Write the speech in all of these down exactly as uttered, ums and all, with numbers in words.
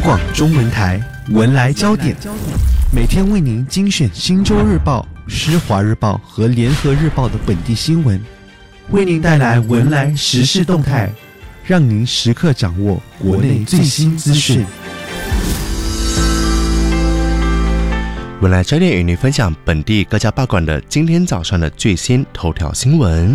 广中文台文来焦点，每天为您精选新洲日报、施华日报和联合日报的本地新闻，为您带来文来时事动态，让您时刻掌握国内最新资讯。 文来焦点与您分享本地各家报馆的今天早上的最新头条新闻。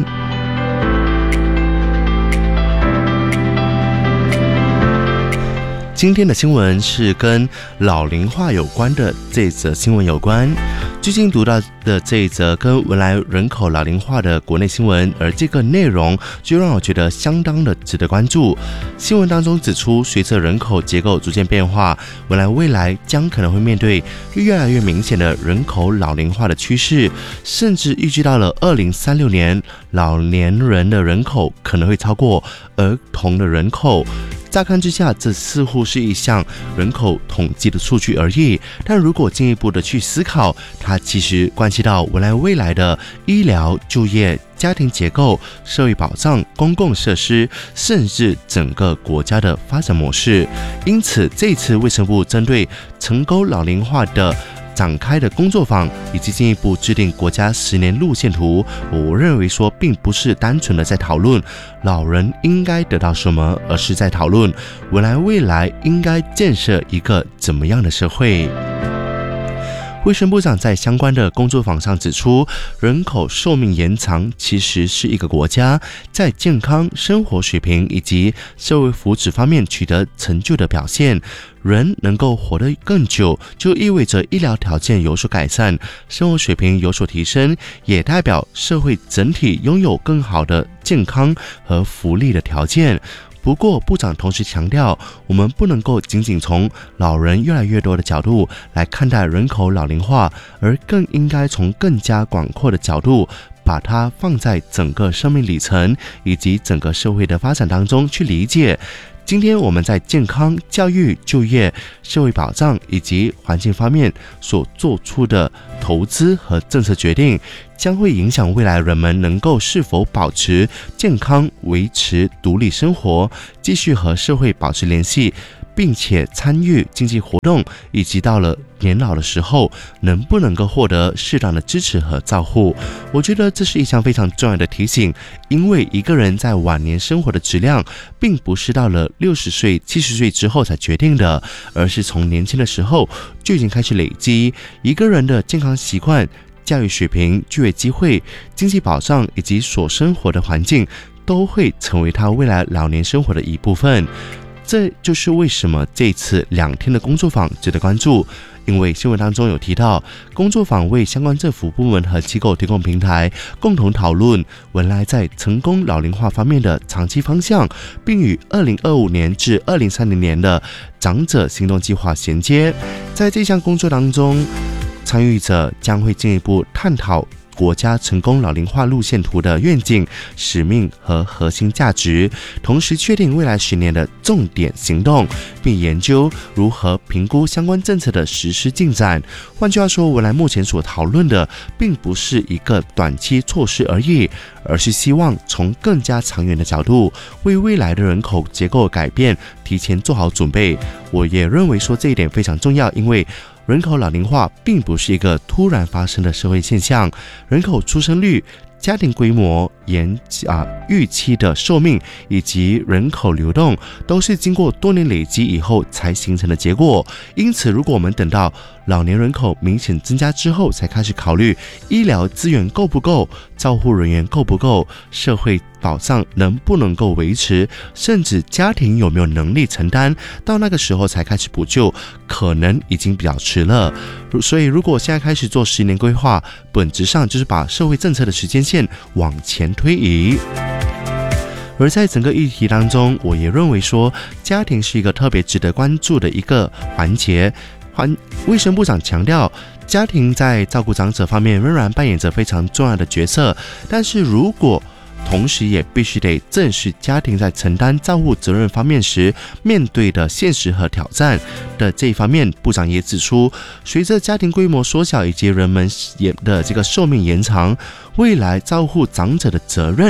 今天的新闻是跟老龄化有关的这则新闻有关。最近读到的这一则跟文莱人口老龄化的国内新闻，而这个内容就让我觉得相当的值得关注。新闻当中指出，随着人口结构逐渐变化，文莱未来将可能会面对越来越明显的人口老龄化的趋势，甚至预计到了二零三六年，老年人的人口可能会超过儿童的人口。乍看之下，这似乎是一项人口统计的数据而已，但如果进一步的去思考，它其实关系到文莱未来的医疗、就业、家庭结构、社会保障、公共设施，甚至整个国家的发展模式。因此，这次卫生部针对成沟老龄化的展开的工作坊，以及进一步制定国家十年路线图，我认为说并不是单纯的在讨论老人应该得到什么，而是在讨论文莱未来应该建设一个怎么样的社会。卫生部长在相关的工作坊上指出，人口寿命延长其实是一个国家在健康、生活水平以及社会福祉方面取得成就的表现。人能够活得更久，就意味着医疗条件有所改善，生活水平有所提升，也代表社会整体拥有更好的健康和福利的条件。不过，部长同时强调，我们不能够仅仅从老人越来越多的角度来看待人口老龄化，而更应该从更加广阔的角度，把它放在整个生命里程以及整个社会的发展当中去理解。今天我们在健康、教育、就业、社会保障以及环境方面所做出的投资和政策决定，将会影响未来人们能够是否保持健康、维持独立生活、继续和社会保持联系，并且参与经济活动，以及到了年老的时候能不能够获得适当的支持和照护。我觉得这是一项非常重要的提醒，因为一个人在晚年生活的质量并不是到了六十岁、七十岁之后才决定的，而是从年轻的时候就已经开始累积。一个人的健康习惯、教育水平、就业机会、经济保障以及所生活的环境，都会成为他未来老年生活的一部分。这就是为什么这次两天的工作坊值得关注，因为新闻当中有提到，工作坊为相关政府部门和机构提供平台，共同讨论文莱在成功老龄化方面的长期方向，并与二零二五年至二零三零年的长者行动计划衔接。在这项工作当中，参与者将会进一步探讨国家成功老龄化路线图的愿景、使命和核心价值，同时确定未来十年的重点行动，并研究如何评估相关政策的实施进展。换句话说，文莱目前所讨论的并不是一个短期措施而已，而是希望从更加长远的角度，为未来的人口结构改变提前做好准备。我也认为说这一点非常重要，因为人口老龄化并不是一个突然发生的社会现象，人口出生率、家庭规模、延啊预期的寿命以及人口流动，都是经过多年累积以后才形成的结果。因此，如果我们等到老年人口明显增加之后，才开始考虑医疗资源够不够、照护人员够不够、社会保障能不能够维持，甚至家庭有没有能力承担，到那个时候才开始补救，可能已经比较迟了。所以，如果现在开始做十年规划，本质上就是把社会政策的时间线往前推移。而在整个议题当中，我也认为说，家庭是一个特别值得关注的一个环节。卫生部长强调，家庭在照顾长者方面仍然扮演着非常重要的角色，但是如果同时也必须得正视家庭在承担照护责任方面时面对的现实和挑战的这一方面，部长也指出，随着家庭规模缩小以及人们的这个寿命延长，未来照护长者的责任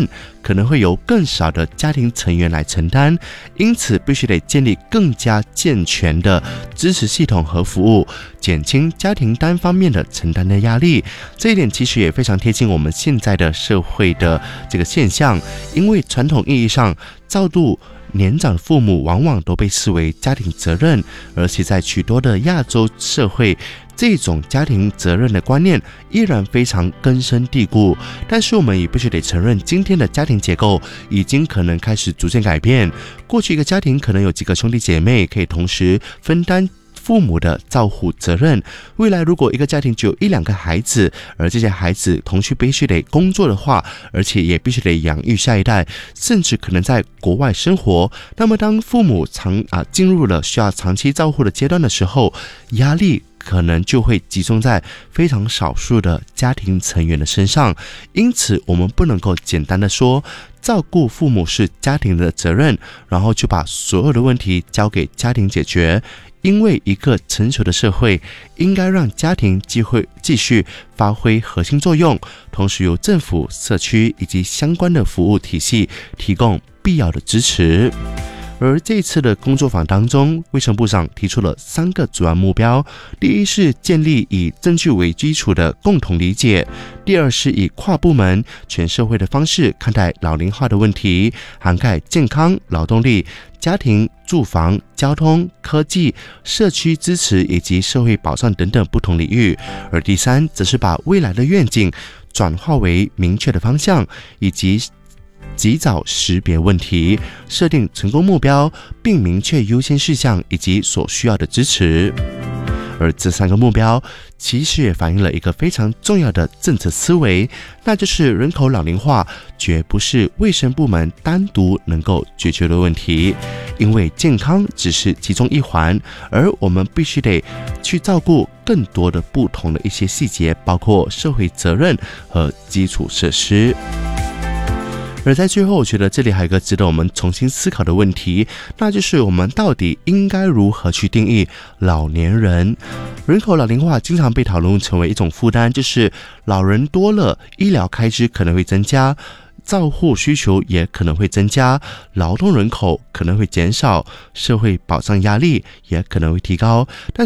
可能会由更少的家庭成员来承担，因此必须得建立更加健全的支持系统和服务，减轻家庭单方面的承担的压力。这一点其实也非常贴近我们现在的社会的这个现象，因为传统意义上照顾年长的父母往往都被视为家庭责任，而且在许多的亚洲社会，这种家庭责任的观念依然非常根深蒂固。但是我们也必须得承认，今天的家庭结构已经可能开始逐渐改变。过去一个家庭可能有几个兄弟姐妹可以同时分担父母的照护责任，未来如果一个家庭只有一两个孩子，而这些孩子同时必须得工作的话，而且也必须得养育下一代，甚至可能在国外生活，那么当父母长啊进入了需要长期照护的阶段的时候，压力可能就会集中在非常少数的家庭成员的身上。因此我们不能够简单的说照顾父母是家庭的责任，然后就把所有的问题交给家庭解决。因为一个成熟的社会应该让家庭机会继续发挥核心作用，同时由政府、社区以及相关的服务体系提供必要的支持。而这一次的工作坊当中，卫生部长提出了三个主要目标：第一是建立以证据为基础的共同理解；第二是以跨部门、全社会的方式看待老龄化的问题，涵盖健康、劳动力、家庭、住房、交通、科技、社区支持以及社会保障等等不同领域；而第三则是把未来的愿景转化为明确的方向，以及及早识别问题，设定成功目标，并明确优先事项以及所需要的支持。而这三个目标其实也反映了一个非常重要的政策思维，那就是人口老龄化绝不是卫生部门单独能够解决的问题，因为健康只是其中一环，而我们必须得去照顾更多的不同的一些细节，包括社会责任和基础设施。而在最后，我觉得这里还有一个值得我们重新思考的问题，那就是我们到底应该如何去定义老年人？人口老龄化经常被讨论成为一种负担，就是老人多了，医疗开支可能会增加，照护需求也可能会增加，劳动人口可能会减少，社会保障压力也可能会提高。但